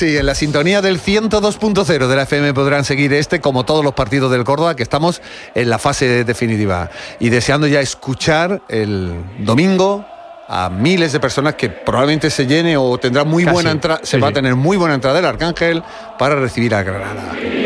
Sí, en la sintonía del 102.0 de la FM podrán seguir como todos los partidos del Córdoba, que estamos en la fase definitiva. Y deseando ya escuchar el domingo a miles de personas, que probablemente se llene o tendrá muy buena entrada. Se va a tener muy buena entrada del Arcángel para recibir a Granada.